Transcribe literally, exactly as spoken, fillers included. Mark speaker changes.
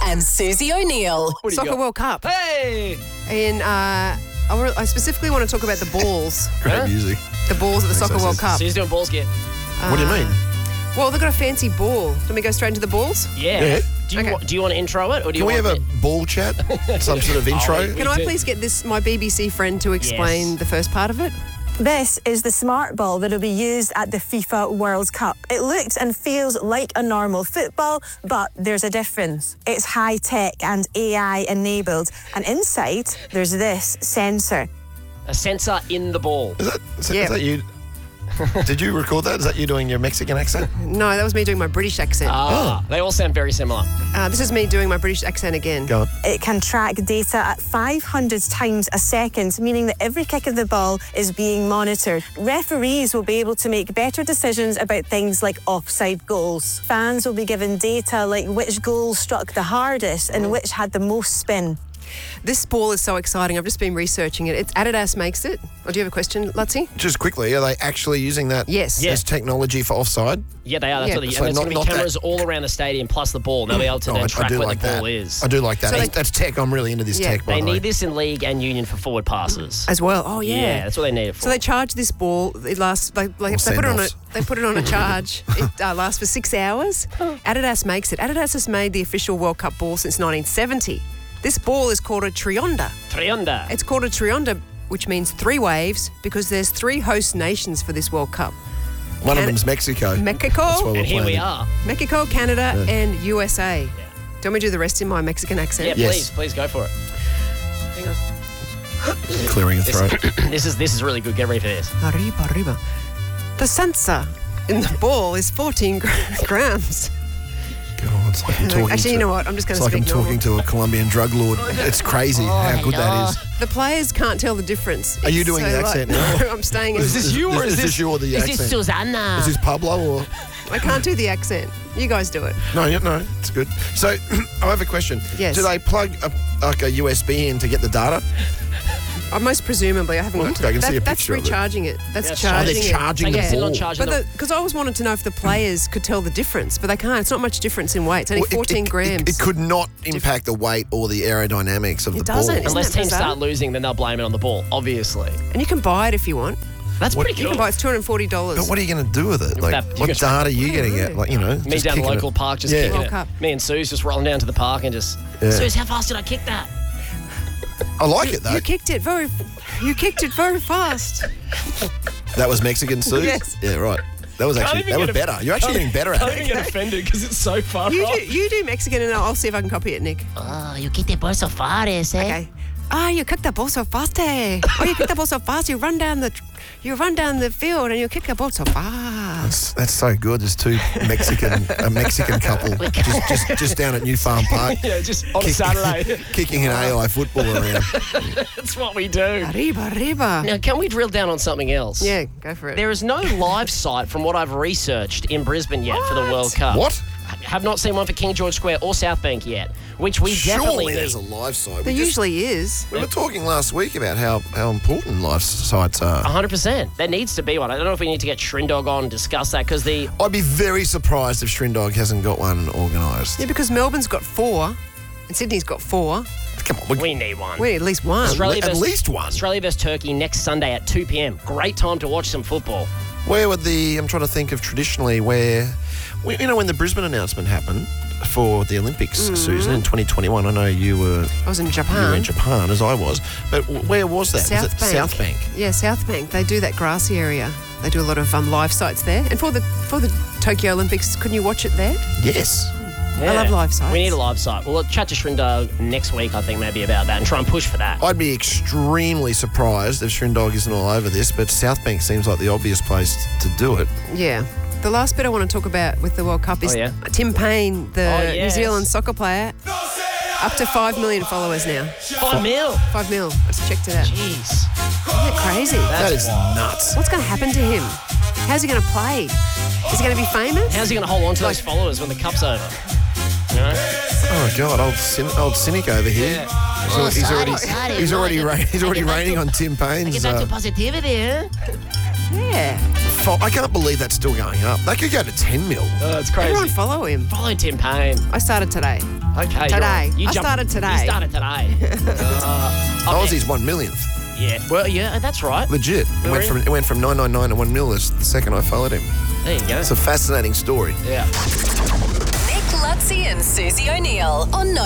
Speaker 1: and Susie O'Neill.
Speaker 2: What do you
Speaker 3: Soccer
Speaker 2: got?
Speaker 3: World Cup.
Speaker 2: Hey!
Speaker 3: And uh, I, wa- I specifically want to talk about the balls.
Speaker 4: Great
Speaker 2: Huh?
Speaker 4: music.
Speaker 3: The balls at the Soccer
Speaker 4: so,
Speaker 3: World
Speaker 4: sis.
Speaker 3: Cup.
Speaker 2: Sue's doing balls get.
Speaker 4: What do you mean?
Speaker 3: Well, they've got a fancy ball. Can we go straight into the balls?
Speaker 2: Yeah.
Speaker 4: Yeah.
Speaker 2: Do you
Speaker 3: Okay.
Speaker 2: wa- do you want to intro it, or do you
Speaker 4: Can we
Speaker 2: want
Speaker 4: have a
Speaker 2: the-
Speaker 4: ball chat? Some sort of intro?
Speaker 2: we-
Speaker 3: Can I
Speaker 2: do.
Speaker 3: please get this my B B C friend to explain
Speaker 2: Yes.
Speaker 3: the first part of it?
Speaker 5: This is the smart ball that will be used at the FIFA World Cup. It looks and feels like a normal football, but there's a difference. It's high-tech and A I enabled, and inside there's this sensor.
Speaker 2: a sensor in the ball?
Speaker 4: Is that, is, that-
Speaker 3: Yeah.
Speaker 4: is that you? Did you record that? Is that you doing your Mexican accent?
Speaker 3: No, that was me doing my British accent.
Speaker 2: Ah, they all sound very similar.
Speaker 3: Uh, this is me doing my British accent again.
Speaker 4: Go on.
Speaker 5: It can track data at five hundred times a second, meaning that every kick of the ball is being monitored. Referees will be able to make better decisions about things like offside goals. Fans will be given data like which goal struck the hardest and which had the most spin.
Speaker 3: This ball is so exciting. I've just been researching it. It's Adidas makes it. Or do you have a question, Lutzi?
Speaker 4: Just quickly, are they actually using that
Speaker 3: Yes.
Speaker 2: Yeah.
Speaker 4: as technology for offside?
Speaker 2: Yeah, they are. That's
Speaker 3: Yeah.
Speaker 2: what they,
Speaker 4: So
Speaker 2: and there's
Speaker 4: not-
Speaker 2: going to
Speaker 4: not
Speaker 2: be
Speaker 4: that-
Speaker 2: cameras all around the stadium plus the ball. And they'll be able to
Speaker 4: Oh,
Speaker 2: then
Speaker 4: I, I
Speaker 2: track
Speaker 4: do
Speaker 2: where
Speaker 4: like
Speaker 2: the
Speaker 4: that.
Speaker 2: ball is.
Speaker 4: I do like that.
Speaker 3: So
Speaker 4: that's,
Speaker 3: they-
Speaker 4: that's tech. I'm really into this
Speaker 3: Yeah.
Speaker 4: tech, by
Speaker 2: They
Speaker 4: the way.
Speaker 2: need this in league and union for forward passes.
Speaker 3: As well. Oh, yeah.
Speaker 2: Yeah, that's what they need it for.
Speaker 3: So they charge this ball. It lasts like, like
Speaker 4: Or
Speaker 3: they put it on a
Speaker 4: send-offs.
Speaker 3: they put it on a charge. It uh, lasts for six hours. Adidas makes it. Adidas has made the official World Cup ball since nineteen seventy. This ball is called a Trionda.
Speaker 2: Triunda.
Speaker 3: It's called a Trionda, which means three waves, because there's three host nations for this World Cup:
Speaker 4: One of
Speaker 3: Can-
Speaker 4: them's Mexico. That's why
Speaker 3: Mexico,
Speaker 4: we're
Speaker 2: And here we
Speaker 4: playing.
Speaker 2: are.
Speaker 3: Mexico, Canada, and U S A. Do you want me to do the rest in my Mexican accent?
Speaker 2: Yeah,
Speaker 4: Yes.
Speaker 2: please, please go for it.
Speaker 3: Hang on.
Speaker 4: Clearing a throat.
Speaker 2: This is this is really good. Get ready for this.
Speaker 3: Arriba, arriba. The sensor in the ball is fourteen gra- grams.
Speaker 4: God, it's like I'm talking
Speaker 3: Actually,
Speaker 4: to,
Speaker 3: you know what? I'm just going
Speaker 4: It's
Speaker 3: to
Speaker 4: like
Speaker 3: speak
Speaker 4: I'm
Speaker 3: normal.
Speaker 4: talking to a Colombian drug lord. It's crazy how good that is.
Speaker 3: The players can't tell the difference.
Speaker 4: Are you
Speaker 3: It's
Speaker 4: doing
Speaker 3: so
Speaker 4: the
Speaker 3: like-
Speaker 4: accent now?
Speaker 3: No, I'm staying in.
Speaker 4: Is this you or is this you or the
Speaker 2: Is
Speaker 4: accent?
Speaker 2: this Susanna?
Speaker 4: Is this Pablo or?
Speaker 3: I can't do the accent. You guys do it.
Speaker 4: No, yeah, no, it's good. So, I have a question.
Speaker 3: Yes.
Speaker 4: Do they plug a, like a U S B in to get the data?
Speaker 3: Uh, most presumably, I haven't
Speaker 4: Well,
Speaker 3: looked
Speaker 4: I
Speaker 3: at
Speaker 4: can
Speaker 3: that.
Speaker 4: see a
Speaker 3: That's
Speaker 4: picture of it.
Speaker 3: recharging it. That's
Speaker 2: Yeah,
Speaker 3: charging
Speaker 4: they're
Speaker 3: it.
Speaker 4: charging
Speaker 2: They
Speaker 4: the
Speaker 2: can sit on
Speaker 4: ball.
Speaker 2: charging
Speaker 3: But
Speaker 2: them.
Speaker 3: because I always wanted to know if the players could tell the difference, but they can't. It's not much difference in weight. It's only
Speaker 4: Well, it-
Speaker 3: fourteen
Speaker 4: it,
Speaker 3: grams.
Speaker 4: It, it could not impact the weight or the aerodynamics of
Speaker 3: It
Speaker 4: the
Speaker 3: doesn't.
Speaker 4: ball.
Speaker 3: Isn't
Speaker 2: Unless
Speaker 3: that
Speaker 2: teams
Speaker 3: bizarre?
Speaker 2: start losing, then they'll blame it on the ball. Obviously,
Speaker 3: and you can buy it if you want.
Speaker 2: that's
Speaker 4: What-
Speaker 2: pretty
Speaker 3: You
Speaker 2: cool.
Speaker 3: can buy it. It's two hundred forty dollars.
Speaker 4: But what are you going to do with it? Like,
Speaker 2: that- you
Speaker 4: what
Speaker 2: could-
Speaker 4: data are you getting at? Like, you know,
Speaker 2: Me
Speaker 4: just
Speaker 2: down the
Speaker 4: kicking
Speaker 2: local
Speaker 4: it.
Speaker 2: park, just
Speaker 4: Yeah.
Speaker 2: kicking
Speaker 3: World
Speaker 2: it.
Speaker 3: Cup.
Speaker 2: Me and Suze just rolling down to the park and just.
Speaker 4: Yeah.
Speaker 2: Suze, how fast did I kick that?
Speaker 4: I like it though.
Speaker 3: You kicked it very. You kicked it very fast.
Speaker 4: That was Mexican Sue?
Speaker 3: Yes.
Speaker 4: Yeah, right. That was actually
Speaker 2: even
Speaker 4: that was
Speaker 2: get a-
Speaker 4: better. You're actually getting better at
Speaker 2: I
Speaker 4: it.
Speaker 2: don't even get offended because it's so far
Speaker 3: You
Speaker 2: off.
Speaker 3: do. You do Mexican, and I'll I'll see if I can copy it, Nick.
Speaker 6: Oh, you kicked the ball so far, eh?
Speaker 3: Okay. Ah, you kicked the ball so fast, eh? Oh, you kicked the ball so fast. You run down the, you run down the field, and you kick the ball so fast.
Speaker 4: That's, that's so good. There's two Mexican a Mexican couple just, just just down at New Farm Park.
Speaker 2: Yeah, just on a
Speaker 4: kick-
Speaker 2: Saturday.
Speaker 4: kicking an A I football around.
Speaker 2: That's what we do.
Speaker 3: Arriba, arriba.
Speaker 2: Now, can we drill down on something else?
Speaker 3: Yeah, go for it.
Speaker 2: There is no live site from what I've researched in Brisbane yet for the World Cup.
Speaker 4: What?
Speaker 2: I have not seen one for King George Square or South Bank yet, which we definitely
Speaker 4: Surely
Speaker 2: need.
Speaker 4: there's a live site.
Speaker 3: There
Speaker 4: We, just-
Speaker 3: usually is.
Speaker 4: we were talking last week about how, how important live sites are.
Speaker 2: one hundred percent. There needs to be one. I don't know if we need to get Shrindog on and discuss that because the
Speaker 4: I'd be very surprised if Shrindog hasn't got one organised.
Speaker 3: Yeah, because Melbourne's got four, and Sydney's got four.
Speaker 4: Come on, we,
Speaker 2: we need one.
Speaker 3: We need at least one.
Speaker 2: Australia
Speaker 4: at
Speaker 2: versus-
Speaker 4: least one.
Speaker 2: Australia versus Turkey next Sunday at two p.m. Great time to watch some football.
Speaker 4: Where would the? I'm trying to think of traditionally where, you know, when the Brisbane announcement happened for the Olympics, Susan, in twenty twenty-one. I know you were
Speaker 3: I was in
Speaker 4: you were
Speaker 3: Japan.
Speaker 4: in Japan as I was, but where was that?
Speaker 3: South
Speaker 4: was it
Speaker 3: Bank.
Speaker 4: South Bank?
Speaker 3: Yeah, South Bank. They do that grassy area. They do a lot of um, live sites there. And for the for the Tokyo Olympics, couldn't you watch it there?
Speaker 4: Yes.
Speaker 3: I love live sites.
Speaker 2: We need a live site. We'll chat to Shrindog next week, I think, maybe about that and try and push for that.
Speaker 4: I'd be extremely surprised if Shrindog isn't all over this, but South Bank seems like the obvious place to do it.
Speaker 3: Yeah. The last bit I want to talk about with the World Cup is
Speaker 2: Oh, yeah?
Speaker 3: Tim Payne, the
Speaker 2: Oh,
Speaker 3: New
Speaker 2: yes.
Speaker 3: Zealand soccer player, up to five million followers now.
Speaker 2: Five mil.
Speaker 3: Five mil. I just checked it out. Isn't
Speaker 2: Jeez.
Speaker 3: that crazy?
Speaker 4: That is nuts.
Speaker 3: What's going to happen to him? How's he going to play? Is he going to be famous?
Speaker 2: How's he going to hold on to those followers when the cup's over? You know?
Speaker 4: Oh God, old cyn- old cynic over here. He's, al- he's
Speaker 6: sorry,
Speaker 4: already
Speaker 6: sorry,
Speaker 4: he's already
Speaker 6: sorry.
Speaker 4: ra- he's already
Speaker 6: I get back
Speaker 4: raining
Speaker 6: to-
Speaker 4: on Tim Payne's.
Speaker 6: Get back
Speaker 4: Uh,
Speaker 6: to positivity, eh?
Speaker 3: Yeah.
Speaker 4: fo- I can't believe that's still going up. That could go to ten mil.
Speaker 2: Oh, it's crazy.
Speaker 3: Everyone follow him.
Speaker 2: Follow Tim Payne.
Speaker 3: I started today.
Speaker 2: Okay.
Speaker 3: Today.
Speaker 2: you're- You
Speaker 3: I
Speaker 2: jumped-
Speaker 3: started today.
Speaker 2: You started today. uh, okay.
Speaker 4: Aussie's one millionth.
Speaker 2: Yeah. Well, yeah, that's right.
Speaker 4: Legit. It
Speaker 2: Oh,
Speaker 4: went
Speaker 2: really?
Speaker 4: from it went from nine nine nine to one mil the second I followed him.
Speaker 2: There you go.
Speaker 4: It's a fascinating story.
Speaker 2: Yeah.
Speaker 1: Nick Lutzi and Susie O'Neill on No